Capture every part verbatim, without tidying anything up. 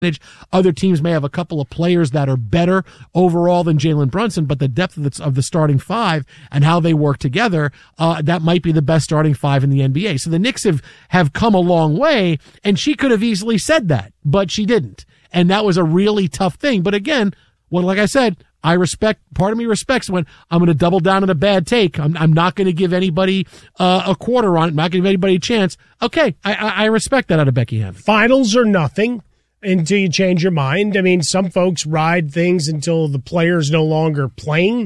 Other teams may have a couple of players that are better overall than Jalen Brunson, but the depth of the, of the starting five and how they work together, uh, that might be the best starting five in the N B A. So the Knicks have, have come a long way, and she could have easily said that, but she didn't. And that was a really tough thing. But again, well, like I said, I respect, part of me respects when I'm going to double down on a bad take. I'm, I'm not going to give anybody uh, a quarter on it. I'm not going to give anybody a chance. Okay, I, I, I respect that out of Becky Hammon. Finals or nothing until you change your mind. I mean, some folks ride things until the player's no longer playing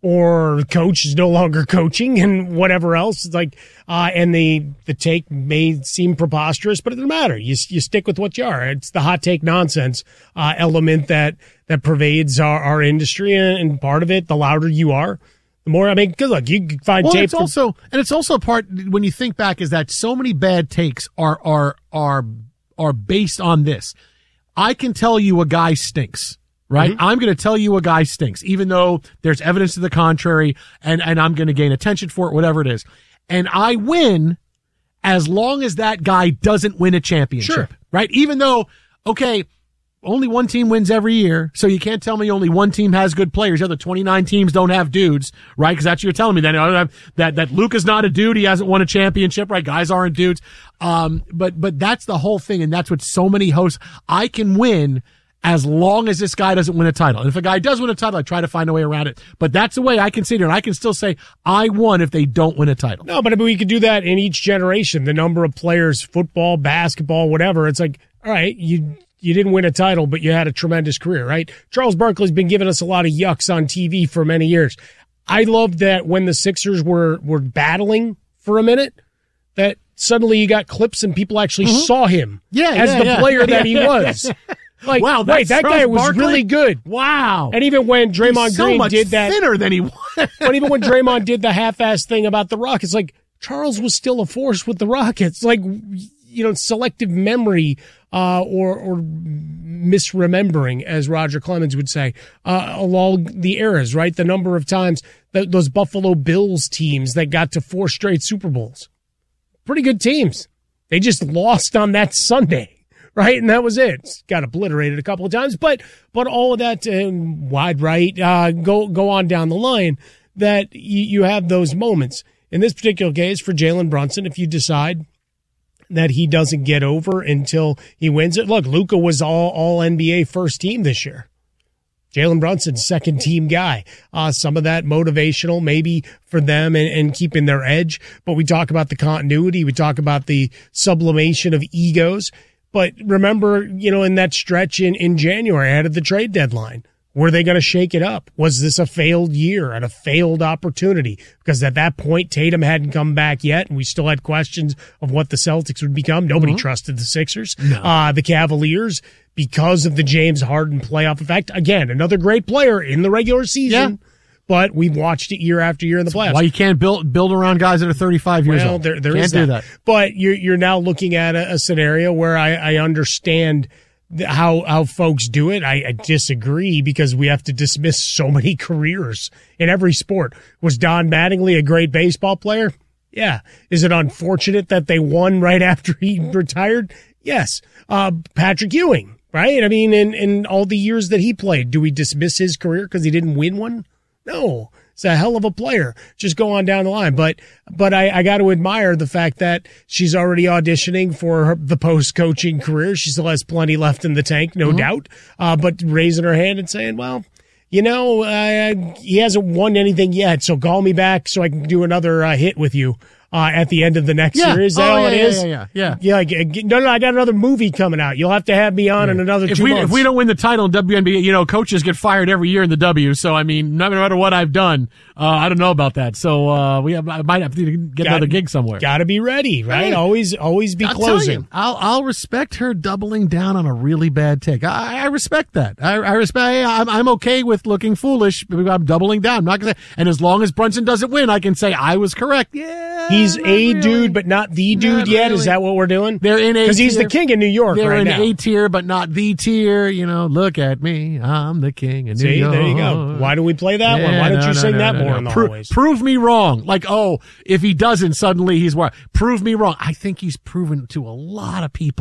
or the coach is no longer coaching and whatever else. It's like, uh, and the, the take may seem preposterous, but it doesn't matter. You, you stick with what you are. It's the hot take nonsense, uh, element that, that pervades our, our industry. And part of it, the louder you are, the more, I mean, good look, you can find well, tape. It's also, and it's also a part, when you think back, is that so many bad takes are, are, are, are based on this. I can tell you a guy stinks, right? Mm-hmm. I'm going to tell you a guy stinks, even though there's evidence to the contrary, and, and I'm going to gain attention for it, whatever it is. And I win as long as that guy doesn't win a championship, sure. right? Even though, okay, only one team wins every year, so you can't tell me only one team has good players. The other twenty-nine teams don't have dudes, right? Because that's what you're telling me. That that that Luke is not a dude. He hasn't won a championship, right? Guys aren't dudes. Um, but but that's the whole thing, and that's what so many hosts. I can win as long as this guy doesn't win a title. And if a guy does win a title, I try to find a way around it. But that's the way I can sit here, and I can still say I won if they don't win a title. No, but I mean, we could do that in each generation. The number of players, football, basketball, whatever. It's like, all right, you. You didn't win a title, but you had a tremendous career, right? Charles Barkley's been giving us a lot of yucks on T V for many years. I loved that when the Sixers were, were battling for a minute, that suddenly you got clips and people actually mm-hmm. saw him yeah, as yeah, the yeah. player that he yeah, was. Yeah. Like, wow, wait, that Charles guy was Barkley? really good. Wow. And even when Draymond He's so Green much did that. thinner than he was. But even when Draymond did the half-ass thing about the Rockets, like, Charles was still a force with the Rockets. Like, you know, selective memory, uh, or, or misremembering, as Roger Clemens would say, uh, along the eras, right? The number of times that those Buffalo Bills teams that got to four straight Super Bowls. Pretty good teams. They just lost on that Sunday, right? And that was it. Got obliterated a couple of times, but, but all of that, um, wide right, uh, go, go on down the line, that you, you have those moments. In this particular case, for Jalen Brunson, if you decide that he doesn't get over until he wins it. Look, Luka was all, all N B A first team this year. Jalen Brunson, second team guy. Uh, some of that motivational maybe for them and, and keeping their edge. But we talk about the continuity. We talk about the sublimation of egos. But remember, you know, in that stretch in, in January, ahead of the trade deadline, were they going to shake it up? Was this a failed year and a failed opportunity? Because at that point, Tatum hadn't come back yet, and we still had questions of what the Celtics would become. Nobody mm-hmm. trusted the Sixers. No. Uh, the Cavaliers, because of the James Harden playoff effect. Again, another great player in the regular season, yeah. but we've watched it year after year in the playoffs. Why you can't build build around guys that are thirty-five years well, old. There, there can't is do that. that. But you're, you're now looking at a, a scenario where I, I understand how how folks do it. I, I disagree because we have to dismiss so many careers in every sport. Was Don Mattingly a great baseball player? Yeah. Is it unfortunate that they won right after he retired? Yes. Uh, Patrick Ewing, right? I mean, in, in all the years that he played, do we dismiss his career because he didn't win one? No. It's a hell of a player. Just go on down the line. But, but I, I got to admire the fact that she's already auditioning for her, the post-coaching career. She still has plenty left in the tank, no mm-hmm. doubt. Uh, but raising her hand and saying, well, you know, uh, he hasn't won anything yet, so call me back so I can do another uh, hit with you. Uh, at the end of the next yeah. year. Is that oh, all yeah, it yeah, is? Yeah, yeah, yeah. Yeah, like, no, no, I got another movie coming out. You'll have to have me on yeah. in another if two we, months. If we don't win the title in W N B A, you know, coaches get fired every year in the W. So, I mean, no matter what I've done, uh, I don't know about that. So, uh, we have, I might have to get got, another gig somewhere. Got to be ready, right? Hey, always, always be I'll closing. Tell you, I'll, I'll respect her doubling down on a really bad take. I, I respect that. I, I respect, hey, I'm, I'm okay with looking foolish. I'm doubling down. I'm not gonna say, and as long as Brunson doesn't win, I can say I was correct. Yeah. He's a really. dude, but not the dude not yet. Really. Is that what we're doing? They're in A because he's the king of New York They're right in now. A tier, but not the tier. You know, look at me, I'm the king of New See, York. there you go. Why do we play that yeah, one? Why don't no, you no, sing no, that no, more no. in the Pro- hallways? Prove me wrong. Like, oh, if he doesn't, suddenly he's wrong. Prove me wrong. I think he's proven to a lot of people,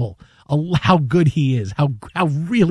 how good he is, how how really